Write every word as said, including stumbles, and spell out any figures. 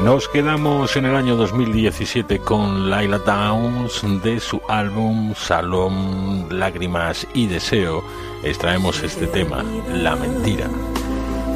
Nos quedamos en el año dos mil diecisiete con Lila Downs. De su álbum Salón, Lágrimas y Deseo extraemos este tema, La Mentira.